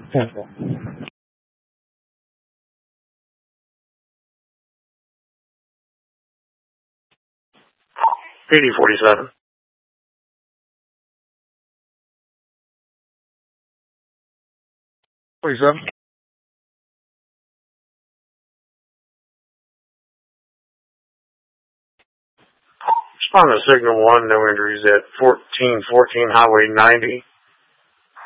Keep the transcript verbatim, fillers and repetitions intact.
eighty forty-seven. forty-seven. Respond to Signal one, no injuries at fourteen fourteen Highway ninety.